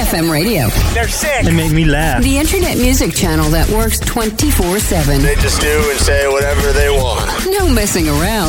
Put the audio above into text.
FM radio. They're sick. They make me laugh. The internet music channel that works 24/7. They just do and say whatever they want. No messing around.